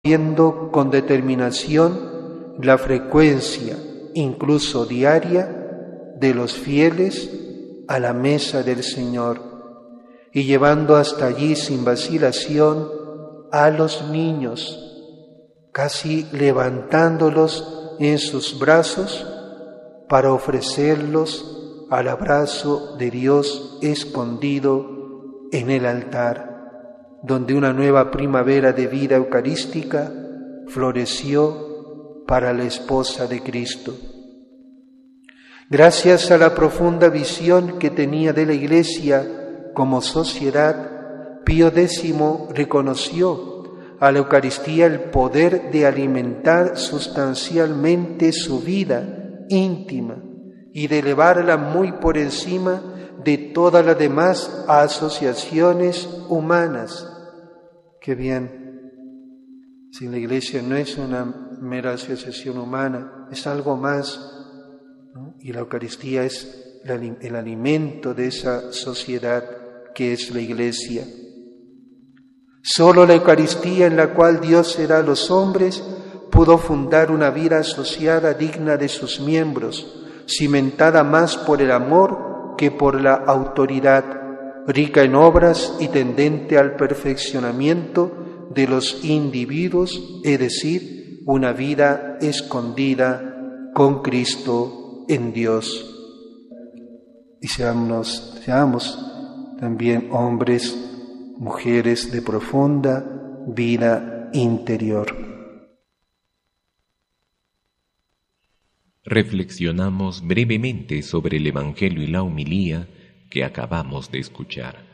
viendo con determinación la frecuencia, incluso diaria, de los fieles a la mesa del Señor y llevando hasta allí sin vacilación a los niños, casi levantándolos en sus brazos para ofrecerlos al abrazo de Dios escondido en el altar, donde una nueva primavera de vida eucarística floreció para la esposa de Cristo. Gracias a la profunda visión que tenía de la Iglesia como sociedad, Pío X reconoció a la Eucaristía el poder de alimentar sustancialmente su vida íntima y de elevarla muy por encima de todas las demás asociaciones humanas. Qué bien, si la Iglesia no es una mera asociación humana, es algo más, ¿no? Y la Eucaristía es el alimento de esa sociedad que es la Iglesia. Solo la Eucaristía, en la cual Dios se da a los hombres, pudo fundar una vida asociada digna de sus miembros, cimentada más por el amor que por la autoridad, rica en obras y tendente al perfeccionamiento de los individuos, es decir, una vida escondida con Cristo en Dios. Y seamos también hombres, mujeres de profunda vida interior. Reflexionamos brevemente sobre el Evangelio y la homilía que acabamos de escuchar.